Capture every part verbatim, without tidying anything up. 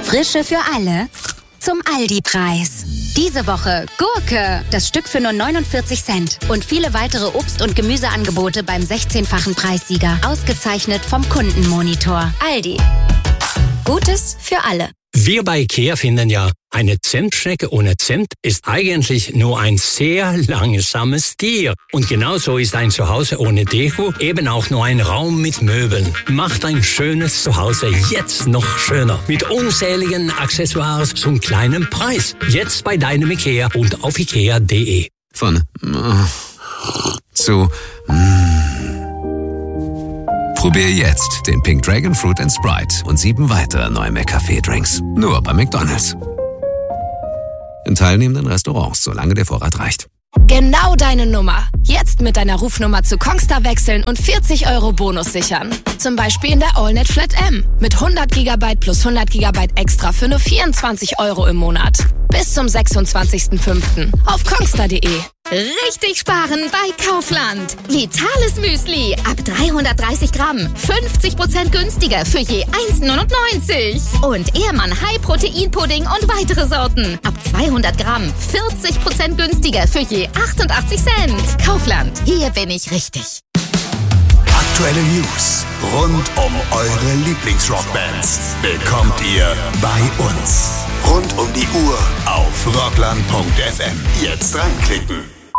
Frische für alle zum Aldi-Preis. Diese Woche Gurke, das Stück für nur neunundvierzig Cent. Und viele weitere Obst- und Gemüseangebote beim sechzehnfachen Preissieger. Ausgezeichnet vom Kundenmonitor. Aldi. Gutes für alle. Wir bei IKEA finden ja, eine Zentschnecke ohne Zimt ist eigentlich nur ein sehr langsames Tier. Und genauso ist ein Zuhause ohne Deko eben auch nur ein Raum mit Möbeln. Macht ein schönes Zuhause jetzt noch schöner. Mit unzähligen Accessoires zum kleinen Preis. Jetzt bei deinem IKEA und auf ikea punkt de. Von äh, zu mm. Probier jetzt den Pink Dragon Fruit and Sprite und sieben weitere neue McCafé-Drinks. Nur bei McDonald's. In teilnehmenden Restaurants, solange der Vorrat reicht. Genau deine Nummer. Jetzt mit deiner Rufnummer zu Kongstar wechseln und vierzig Euro Bonus sichern. Zum Beispiel in der AllNet Flat M. Mit hundert Gigabyte plus hundert Gigabyte extra für nur vierundzwanzig Euro im Monat. Bis zum sechsundzwanzigsten fünften auf kongstar punkt de. Richtig sparen bei Kaufland. Vitales Müsli ab dreihundertdreißig Gramm. fünfzig Prozent günstiger für je eins neunundneunzig. Und Ehrmann High Protein Pudding und weitere Sorten. Ab zweihundert Gramm. vierzig Prozent günstiger für je achtundachtzig Cent. Kaufland. Hier bin ich richtig. Aktuelle News rund um eure Lieblingsrockbands bekommt ihr bei uns. Rund um die Uhr auf rockland punkt f m. Jetzt reinklicken.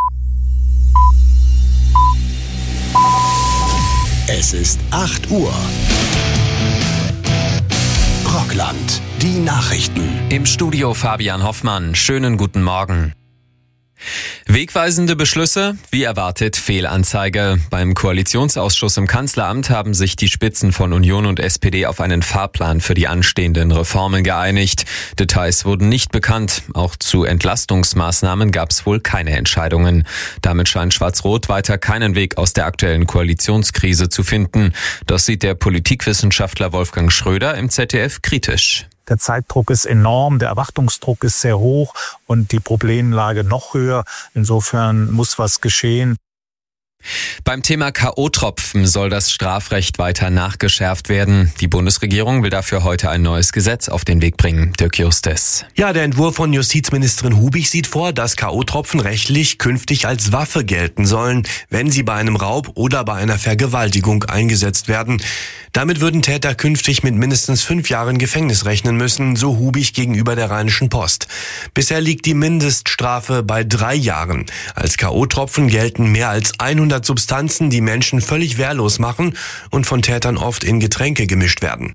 Es ist acht Uhr. Rockland, die Nachrichten. Im Studio Fabian Hoffmann. Schönen guten Morgen. Wegweisende Beschlüsse, wie erwartet Fehlanzeige. Beim Koalitionsausschuss im Kanzleramt haben sich die Spitzen von Union und S P D auf einen Fahrplan für die anstehenden Reformen geeinigt. Details wurden nicht bekannt. Auch zu Entlastungsmaßnahmen gab es wohl keine Entscheidungen. Damit scheint Schwarz-Rot weiter keinen Weg aus der aktuellen Koalitionskrise zu finden. Das sieht der Politikwissenschaftler Wolfgang Schröder im Z D F kritisch. Der Zeitdruck ist enorm, der Erwartungsdruck ist sehr hoch und die Problemlage noch höher. Insofern muss was geschehen. Beim Thema K O-Tropfen soll das Strafrecht weiter nachgeschärft werden. Die Bundesregierung will dafür heute ein neues Gesetz auf den Weg bringen. Dirk Justes. Ja, der Entwurf von Justizministerin Hubig sieht vor, dass K O-Tropfen rechtlich künftig als Waffe gelten sollen, wenn sie bei einem Raub oder bei einer Vergewaltigung eingesetzt werden. Damit würden Täter künftig mit mindestens fünf Jahren Gefängnis rechnen müssen, so Hubig gegenüber der Rheinischen Post. Bisher liegt die Mindeststrafe bei drei Jahren. Als K O-Tropfen gelten mehr als hundert Substanzen, die Menschen völlig wehrlos machen und von Tätern oft in Getränke gemischt werden.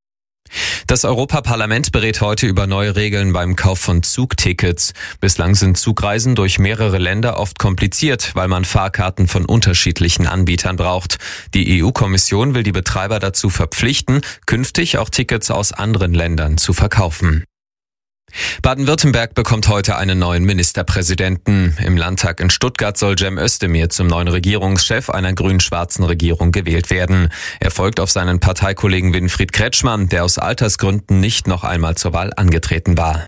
Das Europaparlament berät heute über neue Regeln beim Kauf von Zugtickets. Bislang sind Zugreisen durch mehrere Länder oft kompliziert, weil man Fahrkarten von unterschiedlichen Anbietern braucht. Die E U-Kommission will die Betreiber dazu verpflichten, künftig auch Tickets aus anderen Ländern zu verkaufen. Baden-Württemberg bekommt heute einen neuen Ministerpräsidenten. Im Landtag in Stuttgart soll Cem Özdemir zum neuen Regierungschef einer grün-schwarzen Regierung gewählt werden. Er folgt auf seinen Parteikollegen Winfried Kretschmann, der aus Altersgründen nicht noch einmal zur Wahl angetreten war.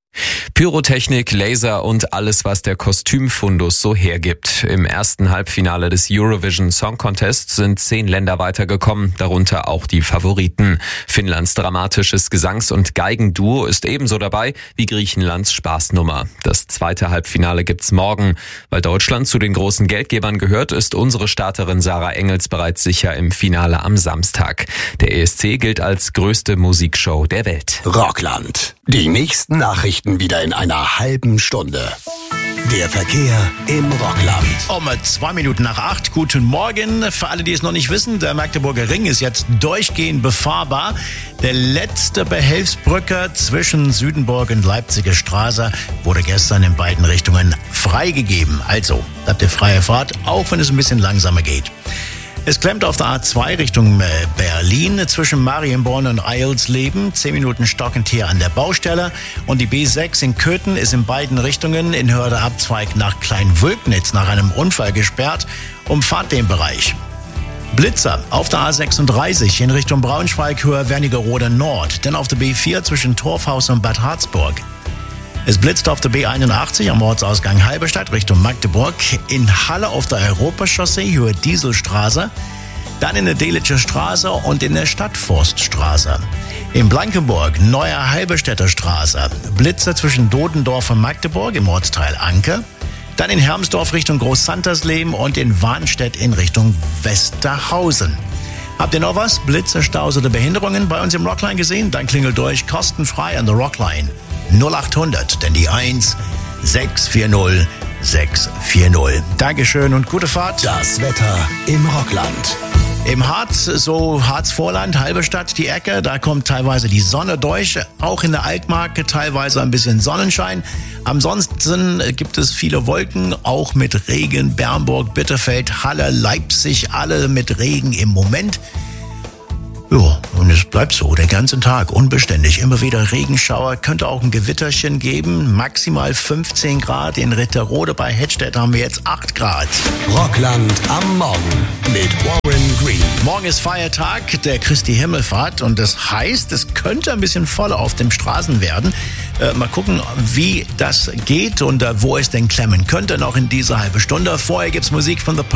Pyrotechnik, Laser und alles, was der Kostümfundus so hergibt. Im ersten Halbfinale des Eurovision Song Contest sind zehn Länder weitergekommen, darunter auch die Favoriten. Finnlands dramatisches Gesangs- und Geigenduo ist ebenso dabei wie Griechenlands Spaßnummer. Das zweite Halbfinale gibt's morgen. Weil Deutschland zu den großen Geldgebern gehört, ist unsere Starterin Sarah Engels bereits sicher im Finale am Samstag. Der E S C gilt als größte Musikshow der Welt. Rockland. Die nächsten Nachrichten wieder in einer halben Stunde. Der Verkehr im Rockland. Um zwei Minuten nach acht. Guten Morgen. Für alle, die es noch nicht wissen, der Magdeburger Ring ist jetzt durchgehend befahrbar. Der letzte Behelfsbrücke zwischen Südenburg und Leipziger Straße wurde gestern in beiden Richtungen freigegeben. Also, habt ihr freie Fahrt, auch wenn es ein bisschen langsamer geht. Es klemmt auf der A zwei Richtung Berlin zwischen Marienborn und Eilsleben. Zehn Minuten stockend hier an der Baustelle. Und die B sechs in Köthen ist in beiden Richtungen in Höhe der Abzweig nach Kleinwölknitz nach einem Unfall gesperrt. Umfahrt den Bereich. Blitzer auf der A sechsunddreißig in Richtung Braunschweig, Höhe Wernigerode Nord. Denn auf der B vier zwischen Torfhaus und Bad Harzburg. Es blitzt auf der B einundachtzig am Ortsausgang Halberstadt Richtung Magdeburg, in Halle auf der Europachaussee, Höhe Dieselstraße, dann in der Delitzscher Straße und in der Stadtforststraße. In Blankenburg, Neuer Halberstädter Straße. Blitzer zwischen Dodendorf und Magdeburg im Ortsteil Anke. Dann in Hermsdorf Richtung Groß-Santersleben und in Warnstedt in Richtung Westerhausen. Habt ihr noch was? Blitze, Staus oder Behinderungen bei uns im Rockline gesehen? Dann klingelt durch kostenfrei an der Rockline. null achthundert, denn die eins sechs vier null sechs vier null. Dankeschön und gute Fahrt. Das Wetter im Rockland. Im Harz, so Harz-Vorland, Halberstadt, die Ecke, da kommt teilweise die Sonne durch. Auch in der Altmark teilweise ein bisschen Sonnenschein. Ansonsten gibt es viele Wolken, auch mit Regen. Bernburg, Bitterfeld, Halle, Leipzig, alle mit Regen im Moment. Ja, und es bleibt so den ganzen Tag unbeständig. Immer wieder Regenschauer, könnte auch ein Gewitterchen geben. Maximal fünfzehn Grad. In Ritterode bei Hettstedt haben wir jetzt acht Grad. Rockland am Morgen mit Warren Green. Morgen ist Feiertag der Christi Himmelfahrt und das heißt, es könnte ein bisschen voller auf den Straßen werden. Äh, mal gucken, wie das geht und äh, wo es denn klemmen könnte noch in dieser halben Stunde. Vorher gibt's Musik von The